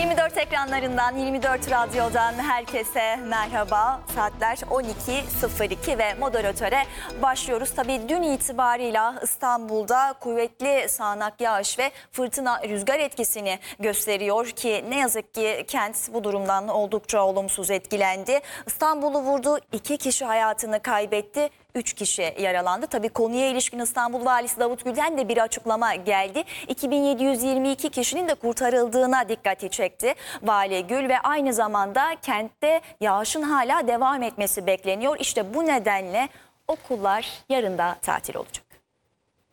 24 ekranlarından, 24 radyodan herkese merhaba. Saatler 12.02 ve moderatöre başlıyoruz. Tabii dün itibarıyla İstanbul'da kuvvetli sağanak yağış ve fırtına rüzgar etkisini gösteriyor ki ne yazık ki kent bu durumdan oldukça olumsuz etkilendi. İstanbul'u vurdu, 2 kişi hayatını kaybetti. 3 kişi yaralandı. Tabii konuya ilişkin İstanbul Valisi Davut Gül'den de bir açıklama geldi. 2722 kişinin de kurtarıldığına dikkati çekti Vali Gül ve aynı zamanda kentte yağışın hala devam etmesi bekleniyor. İşte bu nedenle okullar yarın da tatil olacak.